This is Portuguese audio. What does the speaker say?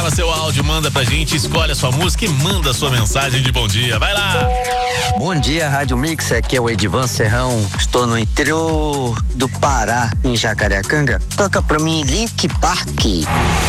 grava seu áudio, manda pra gente, escolhe a sua música e manda a sua mensagem de bom dia. Vai lá! Bom dia, Rádio Mix, aqui é o Edivan Serrão, estou no interior do Pará, em Jacareacanga. Toca pra mim Link Park.